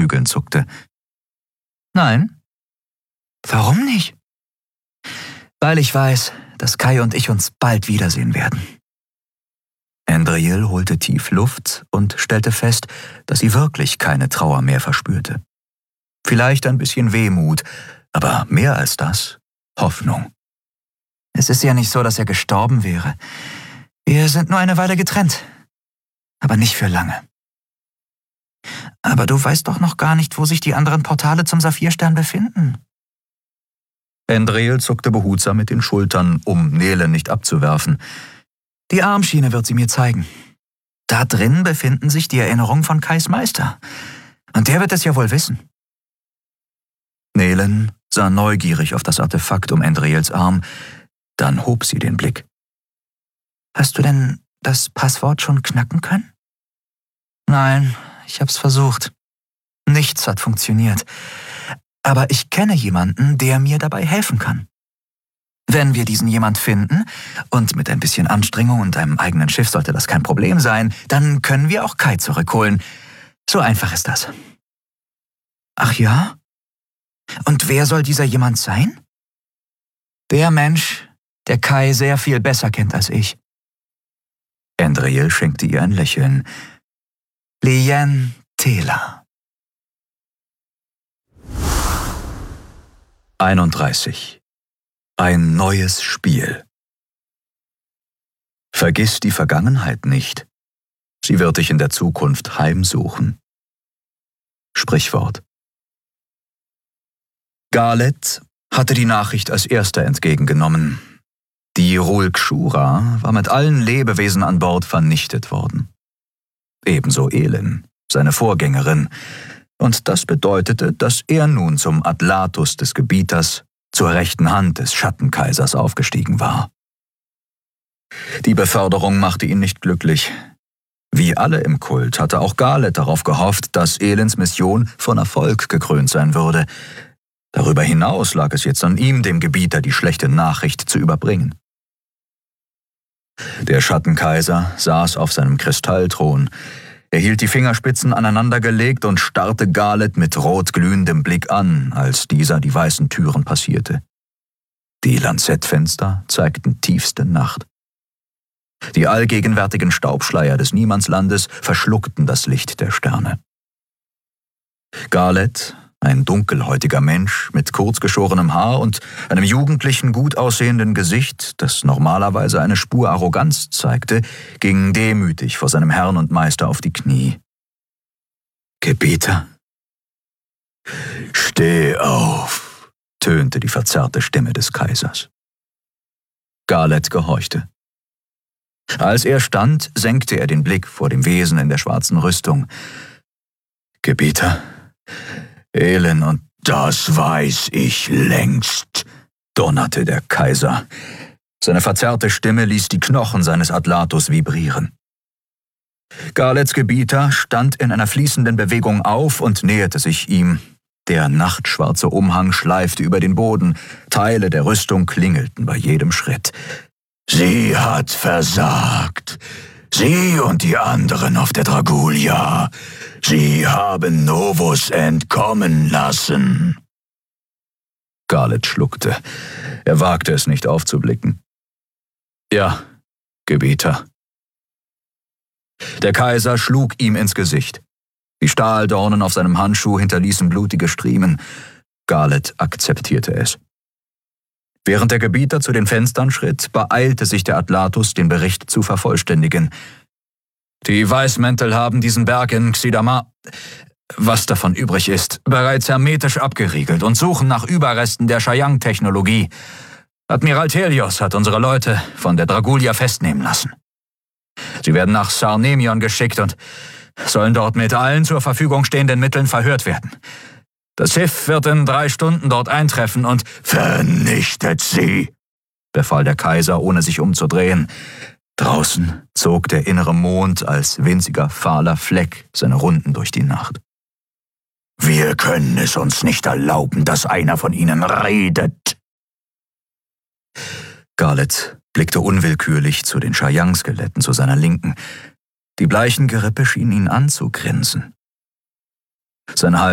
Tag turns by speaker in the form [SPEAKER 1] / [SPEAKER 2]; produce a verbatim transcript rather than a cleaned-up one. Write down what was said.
[SPEAKER 1] Flügeln zuckte. »Nein.« »Warum nicht?« »Weil ich weiß, dass Kai und ich uns bald wiedersehen werden.« Andriel holte tief Luft und stellte fest, dass sie wirklich keine Trauer mehr verspürte. Vielleicht ein bisschen Wehmut, aber mehr als das, Hoffnung. Es ist ja nicht so, dass er gestorben wäre. Wir sind nur eine Weile getrennt, aber nicht für lange. Aber du weißt doch noch gar nicht, wo sich die anderen Portale zum Saphirstern befinden. Andriel zuckte behutsam mit den Schultern, um Nele nicht abzuwerfen. Die Armschiene wird sie mir zeigen. Da drin befinden sich die Erinnerungen von Kais Meister. Und der wird es ja wohl wissen. Nelen sah neugierig auf das Artefakt um Andriels Arm, dann hob sie den Blick. Hast du denn das Passwort schon knacken können? Nein, ich hab's versucht. Nichts hat funktioniert. Aber ich kenne jemanden, der mir dabei helfen kann. Wenn wir diesen jemand finden, und mit ein bisschen Anstrengung und einem eigenen Schiff sollte das kein Problem sein, dann können wir auch Kai zurückholen. So einfach ist das. Ach ja? Und wer soll dieser jemand sein? Der Mensch, der Kai sehr viel besser kennt als ich. Andriel schenkte ihr ein Lächeln. Lien Tela. einunddreißig. Ein neues Spiel. Vergiss die Vergangenheit nicht. Sie wird dich in der Zukunft heimsuchen. Sprichwort. Galet hatte die Nachricht als erster entgegengenommen. Die Rulkshura war mit allen Lebewesen an Bord vernichtet worden. Ebenso Elin, seine Vorgängerin, und das bedeutete, dass er nun zum Atlatus des Gebieters, zur rechten Hand des Schattenkaisers aufgestiegen war. Die Beförderung machte ihn nicht glücklich. Wie alle im Kult hatte auch Galet darauf gehofft, dass Elins Mission von Erfolg gekrönt sein würde. Darüber hinaus lag es jetzt an ihm, dem Gebieter die schlechte Nachricht zu überbringen. Der Schattenkaiser saß auf seinem Kristallthron. Er hielt die Fingerspitzen aneinandergelegt und starrte Galet mit rot glühendem Blick an, als dieser die weißen Türen passierte. Die Lanzettfenster zeigten tiefste Nacht. Die allgegenwärtigen Staubschleier des Niemandslandes verschluckten das Licht der Sterne. Galet, ein dunkelhäutiger Mensch mit kurzgeschorenem Haar und einem jugendlichen, gut aussehenden Gesicht, das normalerweise eine Spur Arroganz zeigte, ging demütig vor seinem Herrn und Meister auf die Knie. »Gebieter?« »Steh auf«, tönte die verzerrte Stimme des Kaisers. Galet gehorchte. Als er stand, senkte er den Blick vor dem Wesen in der schwarzen Rüstung. »Gebieter, Elin und das weiß ich längst«, donnerte der Kaiser. Seine verzerrte Stimme ließ die Knochen seines Atlatus vibrieren. Galets Gebieter stand in einer fließenden Bewegung auf und näherte sich ihm. Der nachtschwarze Umhang schleifte über den Boden, Teile der Rüstung klingelten bei jedem Schritt. »Sie hat versagt. Sie und die anderen auf der Dragulia. Sie haben Novus entkommen lassen.« Galet schluckte. Er wagte es nicht aufzublicken. »Ja, Gebieter.« Der Kaiser schlug ihm ins Gesicht. Die Stahldornen auf seinem Handschuh hinterließen blutige Striemen. Galet akzeptierte es. Während der Gebieter zu den Fenstern schritt, beeilte sich der Atlatus, den Bericht zu vervollständigen. »Die Weißmäntel haben diesen Berg in Xidamar, was davon übrig ist, bereits hermetisch abgeriegelt und suchen nach Überresten der Shayang-Technologie. Admiral Telios hat unsere Leute von der Dragulia festnehmen lassen. Sie werden nach Sarnemion geschickt und sollen dort mit allen zur Verfügung stehenden Mitteln verhört werden. Das Schiff wird in drei Stunden dort eintreffen und »Vernichtet sie«, befahl der Kaiser, ohne sich umzudrehen. Draußen zog der innere Mond als winziger, fahler Fleck seine Runden durch die Nacht. »Wir können es uns nicht erlauben, dass einer von ihnen redet.« Galet blickte unwillkürlich zu den Shayang-Skeletten zu seiner Linken. Die bleichen Gerippe schienen ihn anzugrinsen. Sein Hals